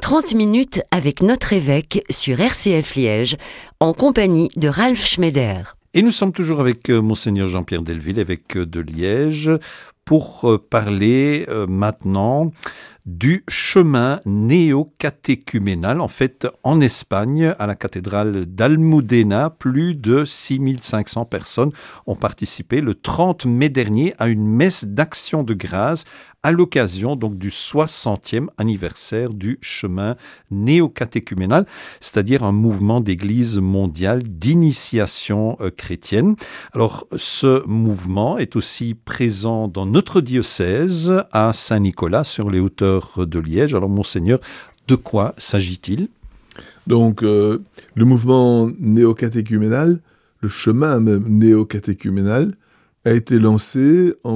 30 minutes avec notre évêque sur RCF Liège, en compagnie de Ralph Schneider. Et nous sommes toujours avec Monseigneur Jean-Pierre Delville, évêque de Liège, pour parler maintenant du chemin néo-catéchuménal. En fait, en Espagne, à la cathédrale d'Almudena, plus de 6500 personnes ont participé le 30 mai dernier à une messe d'action de grâce à l'occasion donc du 60e anniversaire du chemin néo-catéchuménal, c'est-à-dire un mouvement d'église mondiale d'initiation chrétienne. Alors, ce mouvement est aussi présent dans notre diocèse à Saint-Nicolas, sur les hauteurs de Liège. Alors, Monseigneur, de quoi s'agit-il ? Donc, le mouvement néo-catéchuménal, le chemin même néo-catéchuménal, a été lancé en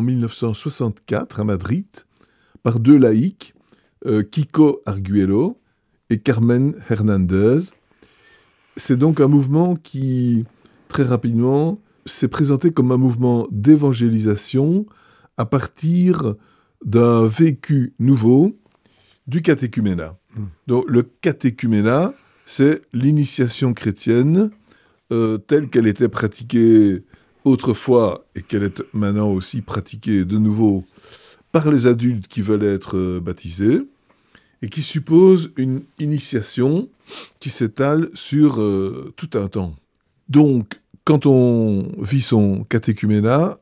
1964 à Madrid par deux laïcs, Kiko Arguello et Carmen Hernandez. C'est donc un mouvement qui, très rapidement, s'est présenté comme un mouvement d'évangélisation à partir d'un vécu nouveau du catéchuménat. Donc, le catéchuménat, c'est l'initiation chrétienne telle qu'elle était pratiquée autrefois, et qu'elle est maintenant aussi pratiquée de nouveau par les adultes qui veulent être baptisés, et qui suppose une initiation qui s'étale sur tout un temps. Donc, quand on vit son catéchuménat,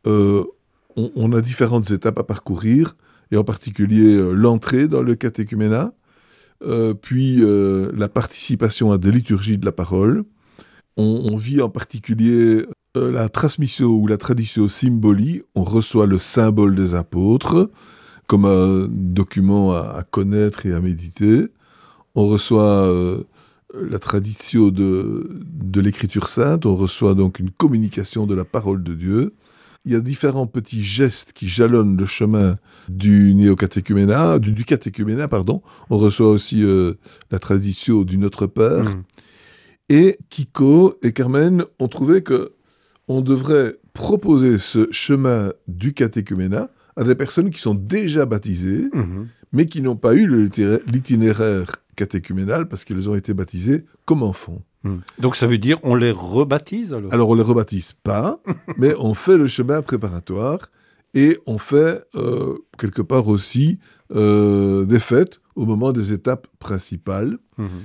on a différentes étapes à parcourir, et en particulier l'entrée dans le catéchuménat, puis la participation à des liturgies de la parole. On vit en particulier la transmission ou la tradition symboli. On reçoit le symbole des apôtres comme un document à connaître et à méditer. On reçoit la tradition de l'écriture sainte. On reçoit donc une communication de la parole de Dieu. Il y a différents petits gestes qui jalonnent le chemin du néo-catéchuménat, du catéchuménat, pardon. On reçoit aussi la tradition du Notre Père. Et Kiko et Carmen ont trouvé qu'on devrait proposer ce chemin du catéchuménat à des personnes qui sont déjà baptisées, mais qui n'ont pas eu l'itinéraire catéchuménal parce qu'elles ont été baptisées comme enfants. Donc ça veut dire on les rebaptise alors ? Alors on les rebaptise pas, mais on fait le chemin préparatoire et on fait quelque part aussi des fêtes au moment des étapes principales.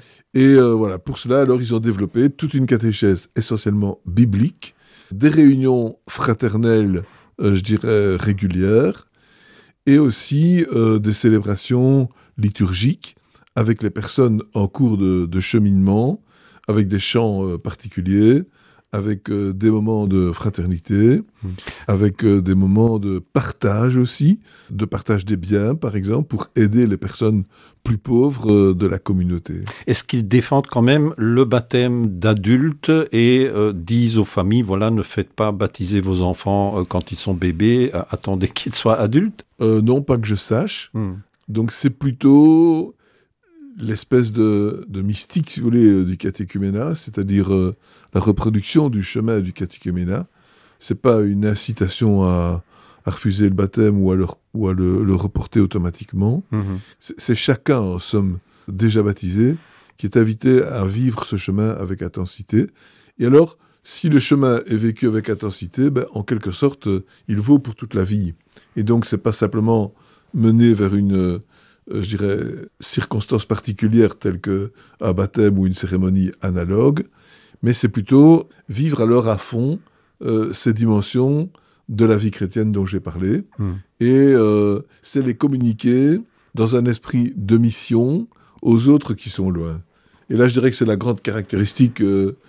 Et voilà, pour cela, alors, ils ont développé toute une catéchèse essentiellement biblique, des réunions fraternelles, je dirais, régulières, et aussi des célébrations liturgiques avec les personnes en cours de cheminement, avec des chants particuliers, avec des moments de fraternité, avec des moments de partage aussi, de partage des biens, par exemple, pour aider les personnes plus pauvres de la communauté. Est-ce qu'ils défendent quand même le baptême d'adultes et disent aux familles, voilà, ne faites pas baptiser vos enfants quand ils sont bébés, attendez qu'ils soient adultes ? Non, pas que je sache. Donc c'est plutôt l'espèce de mystique, si vous voulez, du catéchuménat, c'est-à-dire la reproduction du chemin du catéchuménat. C'est pas une incitation à refuser le baptême ou à le reporter automatiquement. C'est chacun, en somme, déjà baptisé, qui est invité à vivre ce chemin avec intensité. Et alors, si le chemin est vécu avec intensité, en quelque sorte, il vaut pour toute la vie. Et donc, c'est pas simplement mené vers une je dirais, circonstances particulières telles qu'un baptême ou une cérémonie analogue, mais c'est plutôt vivre alors à fond ces dimensions de la vie chrétienne dont j'ai parlé, et c'est les communiquer dans un esprit de mission aux autres qui sont loin. Et là, je dirais que c'est la grande caractéristique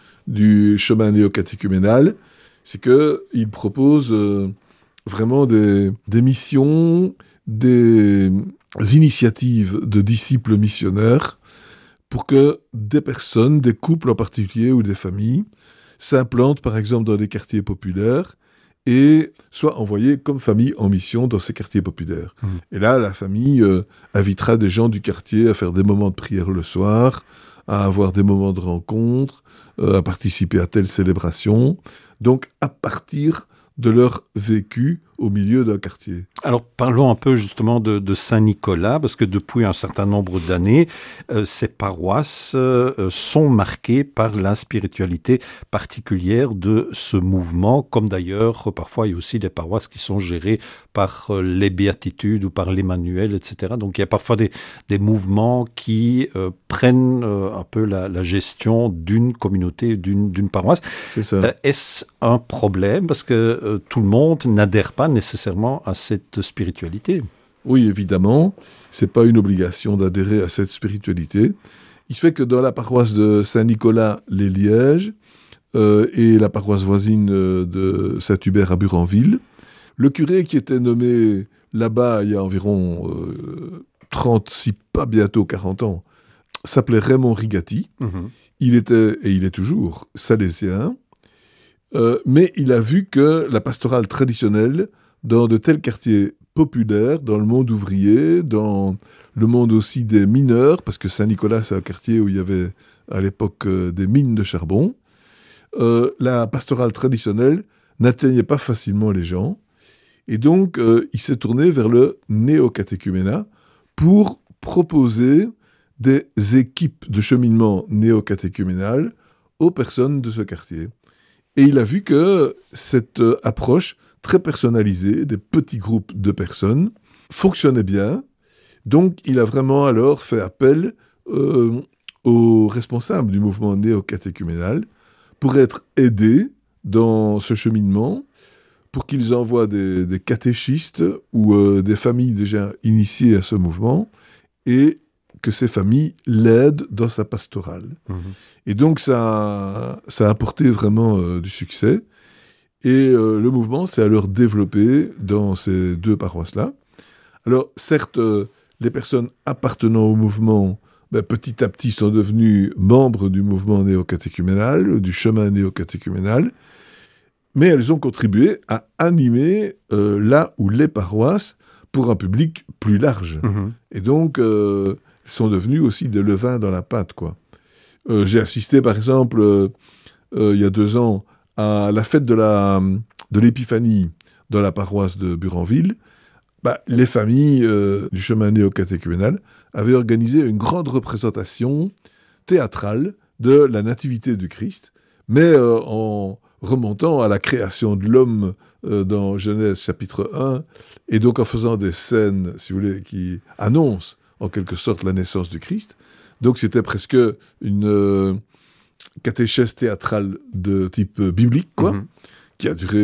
du chemin néo-catéchuménal, c'est qu'il propose vraiment des missions, des initiatives de disciples missionnaires pour que des personnes, des couples en particulier ou des familles, s'implantent par exemple dans des quartiers populaires et soient envoyées comme famille en mission dans ces quartiers populaires. Et là, la famille invitera des gens du quartier à faire des moments de prière le soir, à avoir des moments de rencontre, à participer à telle célébration. Donc, à partir de leur vécu au milieu d'un quartier. Alors parlons un peu justement de Saint-Nicolas, parce que depuis un certain nombre d'années, ces paroisses sont marquées par la spiritualité particulière de ce mouvement, comme d'ailleurs parfois il y a aussi des paroisses qui sont gérées par les béatitudes ou par l'Emmanuel, etc. Donc il y a parfois des mouvements qui prennent un peu la gestion d'une communauté, d'une paroisse. C'est ça. Est-ce un problème parce que tout le monde n'adhère pas nécessairement à cette spiritualité? Oui, évidemment, c'est pas une obligation d'adhérer à cette spiritualité. Il fait que dans la paroisse de Saint-Nicolas-les-Lièges et la paroisse voisine de Saint-Hubert à Buranville, le curé qui était nommé là-bas il y a environ 30, si pas bientôt 40 ans, s'appelait Raymond Rigatti. Il était, et il est toujours, salésien, mais il a vu que la pastorale traditionnelle, dans de tels quartiers populaires, dans le monde ouvrier, dans le monde aussi des mineurs, parce que Saint-Nicolas, c'est un quartier où il y avait à l'époque des mines de charbon, la pastorale traditionnelle n'atteignait pas facilement les gens. Et donc, il s'est tourné vers le néocatéchuménat pour proposer des équipes de cheminement néocatéchuménal aux personnes de ce quartier. Et il a vu que cette approche très personnalisée, des petits groupes de personnes, fonctionnait bien. Donc, il a vraiment alors fait appel aux responsables du mouvement néocatéchuménal pour être aidés dans ce cheminement, pour qu'ils envoient des catéchistes ou des familles déjà initiées à ce mouvement, et que ces familles l'aident dans sa pastorale. Et donc, ça a apporté vraiment du succès. Et le mouvement s'est alors développé dans ces deux paroisses-là. Alors, certes, les personnes appartenant au mouvement, petit à petit, sont devenues membres du mouvement néocatéchuménal, du chemin néocatéchuménal, mais elles ont contribué à animer là où les paroisses pour un public plus large. Et donc, sont devenues aussi des levains dans la pâte, quoi. J'ai assisté, par exemple, il y a 2 ans, à la fête de l'Épiphanie dans la paroisse de Buranville. Les familles du chemin néocatéchuménal avaient organisé une grande représentation théâtrale de la Nativité du Christ, mais en remontant à la création de l'homme dans Genèse chapitre 1, et donc en faisant des scènes, si vous voulez, qui annoncent en quelque sorte la naissance du Christ. Donc c'était presque une catéchèse théâtrale de type biblique, quoi, qui a duré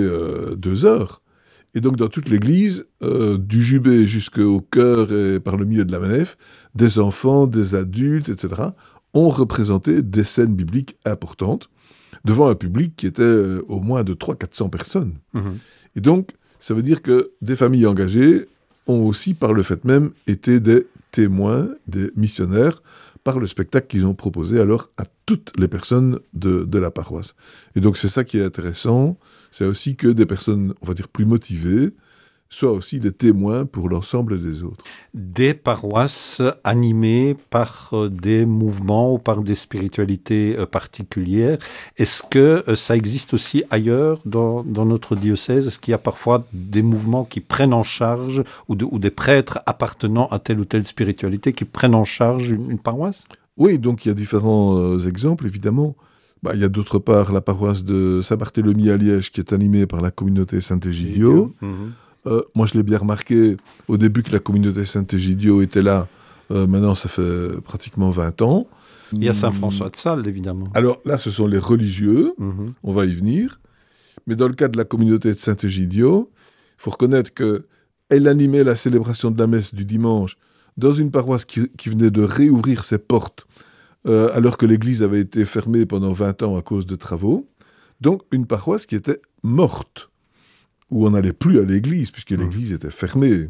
2 heures. Et donc dans toute l'église, du jubé jusqu'au chœur et par le milieu de la nef, des enfants, des adultes, etc., ont représenté des scènes bibliques importantes devant un public qui était au moins de 300-400 personnes. Et donc, ça veut dire que des familles engagées ont aussi, par le fait même, été des témoins, des missionnaires, par le spectacle qu'ils ont proposé alors à toutes les personnes de la paroisse. Et donc c'est ça qui est intéressant, c'est aussi que des personnes, on va dire, plus motivées, soient aussi des témoins pour l'ensemble des autres. Des paroisses animées par des mouvements ou par des spiritualités particulières. Est-ce que ça existe aussi ailleurs dans notre diocèse? Est-ce qu'il y a parfois des mouvements qui prennent en charge ou des prêtres appartenant à telle ou telle spiritualité qui prennent en charge une paroisse? Oui, donc il y a différents exemples, évidemment. Il y a d'autre part la paroisse de Saint-Barthélemy à Liège qui est animée par la communauté Saint-Égidio. Moi, je l'ai bien remarqué au début que la communauté Saint-Égidio était là. Maintenant, ça fait pratiquement 20 ans. Il y a Saint-François de Sales, évidemment. Alors là, ce sont les religieux. On va y venir. Mais dans le cas de la communauté de Saint-Égidio, il faut reconnaître qu'elle animait la célébration de la messe du dimanche dans une paroisse qui venait de réouvrir ses portes alors que l'église avait été fermée pendant 20 ans à cause de travaux. Donc, une paroisse qui était morte, où on n'allait plus à l'église, puisque l'église était fermée,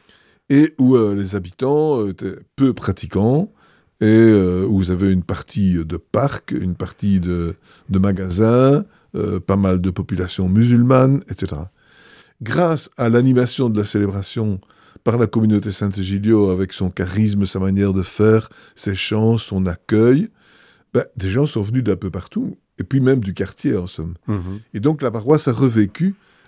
et où les habitants étaient peu pratiquants, et où vous avez une partie de parcs, une partie de magasins, pas mal de populations musulmanes, etc. Grâce à l'animation de la célébration par la communauté Saint-Égidio, avec son charisme, sa manière de faire, ses chants, son accueil, des gens sont venus d'un peu partout, et puis même du quartier, en somme. Et donc la paroisse a revécu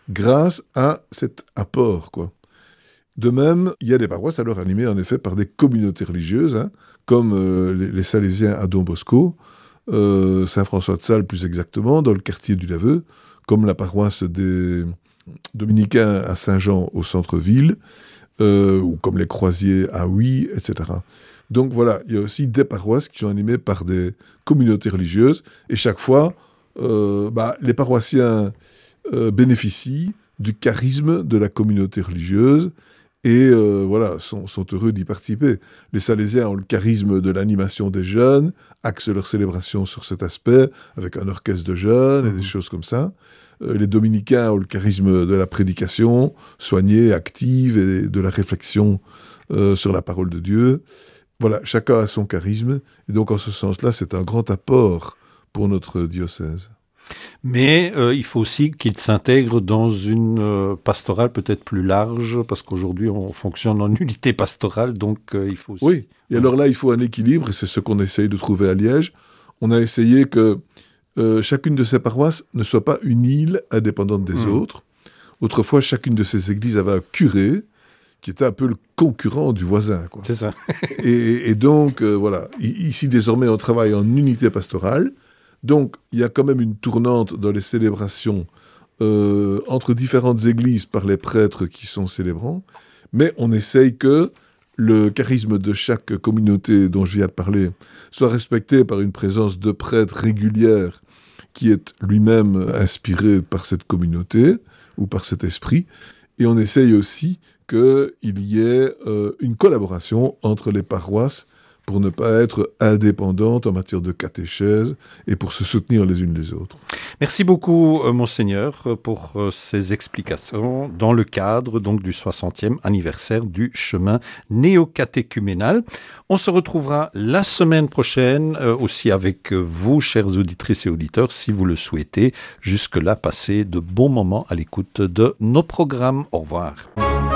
grâce à cet apport, quoi. De même, il y a des paroisses alors animées en effet par des communautés religieuses, comme les Salésiens à Don Bosco, Saint-François de Sales plus exactement, dans le quartier du Laveu, comme la paroisse des Dominicains à Saint-Jean au centre-ville, ou comme les Croisiers à Huy, etc. Donc voilà, il y a aussi des paroisses qui sont animées par des communautés religieuses, et chaque fois, les paroissiens bénéficient du charisme de la communauté religieuse, et sont heureux d'y participer. Les Salésiens ont le charisme de l'animation des jeunes, axent leur célébration sur cet aspect, avec un orchestre de jeunes et des choses comme ça. Les Dominicains ont le charisme de la prédication, soignée, active, et de la réflexion sur la parole de Dieu. Voilà, chacun a son charisme, et donc en ce sens-là, c'est un grand apport pour notre diocèse. Mais il faut aussi qu'il s'intègre dans une pastorale peut-être plus large, parce qu'aujourd'hui on fonctionne en unité pastorale, donc il faut aussi... Oui, et alors là il faut un équilibre, et c'est ce qu'on essaye de trouver à Liège. On a essayé que chacune de ces paroisses ne soit pas une île indépendante des autres. Autrefois, chacune de ces églises avait un curé, qui était un peu le concurrent du voisin, quoi. C'est ça. et donc, voilà, ici désormais on travaille en unité pastorale. Donc, il y a quand même une tournante dans les célébrations entre différentes églises par les prêtres qui sont célébrants, mais on essaye que le charisme de chaque communauté dont je viens de parler soit respecté par une présence de prêtres régulière qui est lui-même inspiré par cette communauté ou par cet esprit. Et on essaye aussi qu'il y ait une collaboration entre les paroisses pour ne pas être indépendantes en matière de catéchèse et pour se soutenir les unes les autres. Merci beaucoup, Monseigneur, pour ces explications dans le cadre donc du 60e anniversaire du chemin néocatéchuménal. On se retrouvera la semaine prochaine, aussi avec vous, chères auditrices et auditeurs, si vous le souhaitez. Jusque-là, passez de bons moments à l'écoute de nos programmes. Au revoir.